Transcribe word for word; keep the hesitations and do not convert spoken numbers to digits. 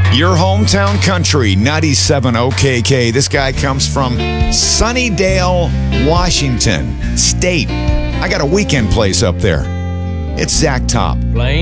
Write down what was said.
Your hometown country, ninety-seven O K K. This guy comes from Sunnydale, Washington State. I got a weekend place up there. It's Zach Top.